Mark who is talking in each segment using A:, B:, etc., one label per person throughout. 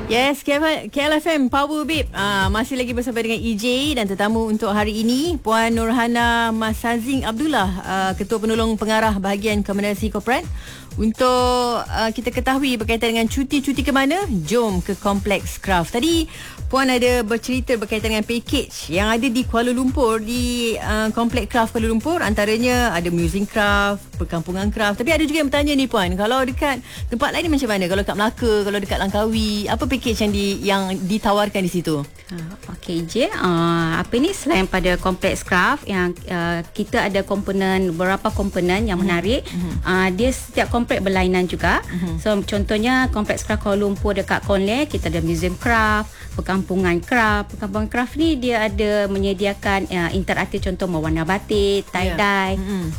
A: Yes, KLFM Power Babe. Masih lagi bersama dengan EJ dan tetamu untuk hari ini Puan Nurhana Masazing Abdullah, Ketua Penolong Pengarah Bahagian Komunikasi Korporat. Untuk kita ketahui berkaitan dengan cuti ke mana? Jom ke Kompleks Craft. Tadi Puan ada bercerita berkaitan dengan package yang ada di Kuala Lumpur, di Kompleks Craft Kuala Lumpur. Antaranya ada Museum Craft, Perkampungan Craft. Tapi ada juga yang bertanya ni Puan, kalau dekat tempat lain ni macam mana? Kalau dekat Melaka, kalau dekat Langkawi, apa package yang ditawarkan di situ?
B: Okey je, apa ni, selain pada Kompleks Craft yang kita ada beberapa komponen yang menarik. Dia setiap kompleks berlainan juga. So contohnya Kompleks Craft Kuala Lumpur dekat Konle, kita ada Museum Craft, Perkampungan Craft. Perkampungan Craft ni dia ada menyediakan interaktif, contoh mewarna batik, tie-dye,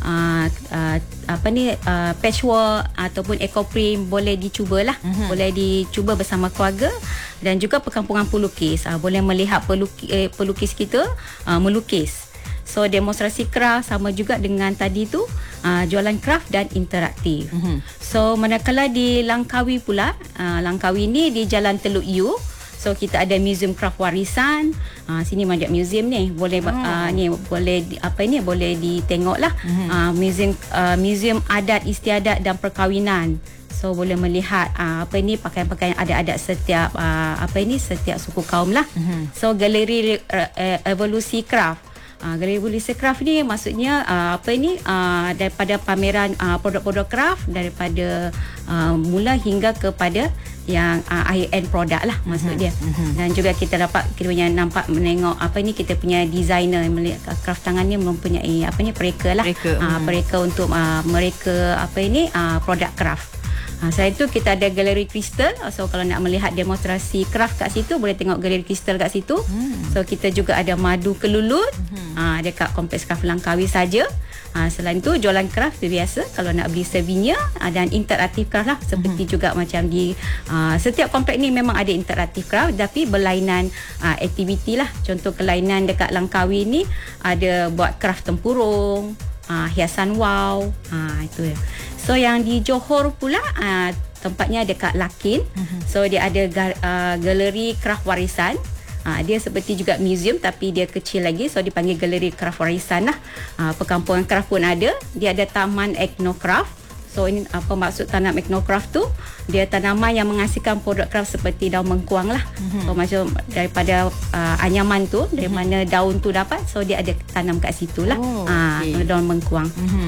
B: patchwork ataupun eco-print, boleh dicubalah. Boleh dicuba bersama keluarga. Dan juga Perkampungan Pelukis, boleh melihat pelukis kita melukis. So demonstrasi craft sama juga dengan tadi tu, jualan craft dan interaktif. So manakala di Langkawi pula, Langkawi ni di Jalan Teluk You. So kita ada Museum Craft Warisan. Sini banyak museum ni. Boleh boleh ditengoklah. Museum Adat Istiadat dan Perkahwinan. So boleh melihat pakaian-pakaian adat-adat setiap setiap suku kaum lah. So galeri evolusi craft. Galeri evolusi craft ni maksudnya daripada pameran produk-produk craft daripada mula hingga kepada yang high-end produk lah maksud dia. Dan juga kita dapat nampak menengok kita punya designer craft tangan ni mempunyai pereka lah. Pereka untuk mereka produk craft. Selain itu kita ada galeri kristal. So kalau nak melihat demonstrasi craft kat situ, boleh tengok galeri kristal kat situ. So kita juga ada madu kelulut dekat Kompleks Craft Langkawi saja. Selain itu jualan craft biasa kalau nak beli souvenir, dan interaktif craft lah, seperti juga macam di setiap kompleks ni memang ada interaktif craft, tapi berlainan aktiviti lah. Contoh kelainan dekat Langkawi ni ada buat craft tempurung, hiasan wow, itu ya. So yang di Johor pula tempatnya dekat Lakin. So dia ada galeri craft warisan. Dia seperti juga museum tapi dia kecil lagi. So dipanggil galeri craft warisan lah. Perkampungan craft pun ada. Dia ada taman ethnocraft. So ini apa maksud tanam ethnocraft tu? Dia tanaman yang menghasilkan produk craft seperti daun mengkuang lah. So macam daripada anyaman tu, dari mana daun tu dapat, so dia ada tanam kat situ lah. Daun mengkuang.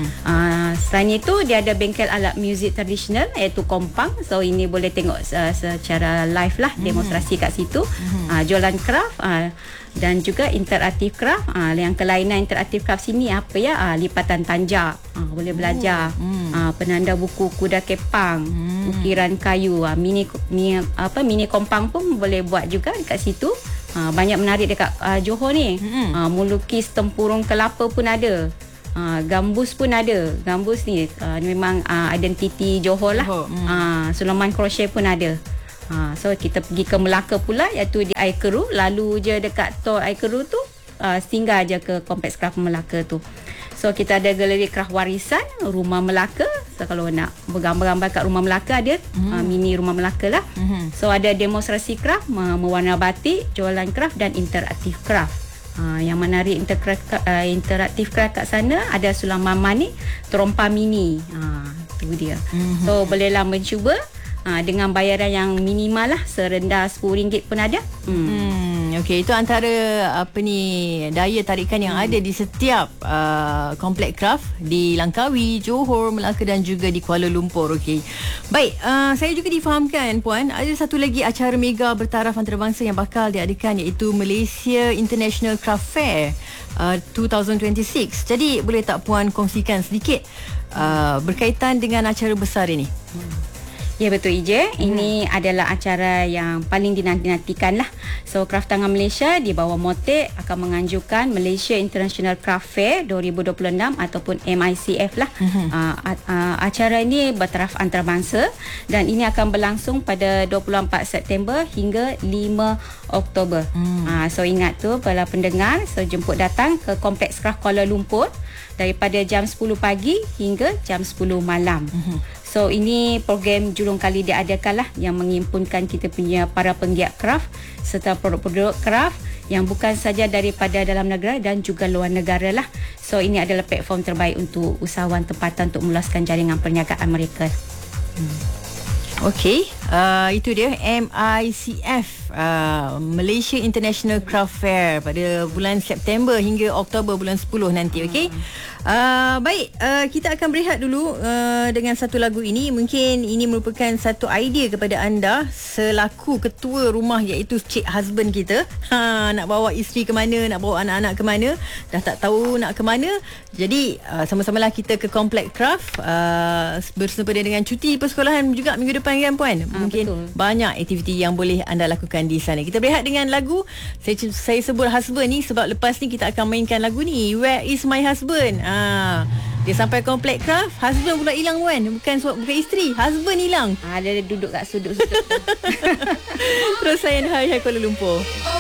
B: Selain itu dia ada bengkel alat muzik tradisional iaitu kompang. So ini boleh tengok secara live lah, demonstrasi kat situ. Jualan craft dan juga interaktif craft. Yang kelainan interaktif craft sini lipatan tanjak, boleh belajar. Penanda buku kuda kepang, ukiran kayu, mini kompang pun boleh buat juga dekat situ. Banyak menarik dekat Johor ni. Melukis tempurung kelapa pun ada. Gambus pun ada. Gambus ni memang identiti Johor lah. Sulaiman crochet pun ada. So kita pergi ke Melaka pula, iaitu di Air Keru. Lalu je dekat tol Air Keru tu, singgah je ke Kompleks Craft Melaka tu. So kita ada galeri craft warisan Rumah Melaka. So kalau nak bergambar-gambar kat Rumah Melaka ada mini Rumah Melaka lah. So ada demonstrasi craft, mewarna batik, jualan craft dan interaktif craft. Yang menarik interaktif craft kat sana ada sulaman manik, terompa mini. Itu dia. So bolehlah mencuba dengan bayaran yang minimal lah, serendah RM10 pun ada.
A: Okey, itu antara daya tarikan yang ada di setiap Kompleks Craft di Langkawi, Johor, Melaka dan juga di Kuala Lumpur. Okey. Baik, saya juga difahamkan Puan, ada satu lagi acara mega bertaraf antarabangsa yang bakal diadakan, iaitu Malaysia International Craft Fair 2026. Jadi boleh tak Puan kongsikan sedikit berkaitan dengan acara besar ini?
B: Ya betul EJ, ini adalah acara yang paling dinantikan lah. So Craft Tangan Malaysia di bawah Motek akan menganjurkan Malaysia International Craft Fair 2026 ataupun MICF lah. Acara ini bertaraf antarabangsa dan ini akan berlangsung pada 24 September hingga 5 Oktober. So ingat tu para pendengar, so jemput datang ke Kompleks Craft Kuala Lumpur daripada jam 10 pagi hingga jam 10 malam. So ini program julung kali diadakan lah, yang menghimpunkan kita punya para penggiat craft serta produk-produk craft yang bukan saja daripada dalam negara dan juga luar negara lah. So ini adalah platform terbaik untuk usahawan tempatan untuk meluaskan jaringan perniagaan mereka.
A: Okey, itu dia MICF, Malaysia International Craft Fair pada bulan September hingga Oktober bulan 10 nanti. Okey. Baik, kita akan berehat dulu dengan satu lagu ini. Mungkin ini merupakan satu idea kepada anda selaku ketua rumah, iaitu cik husband kita. Nak bawa isteri ke mana, nak bawa anak-anak ke mana, dah tak tahu nak ke mana. Jadi sama-samalah kita ke Komplek Craft bersempena dengan cuti persekolahan juga minggu depan kan puan. Mungkin betul, banyak aktiviti yang boleh anda lakukan di sana. Kita berehat dengan lagu. Saya sebut husband ni sebab lepas ni kita akan mainkan lagu ni, Where Is My Husband. Dia sampai Komplek Craft, husband pula hilang puan. Bukan isteri, husband hilang.
B: Dia duduk kat sudut-sudut.
A: Terus saya Hai Kuala Lumpur.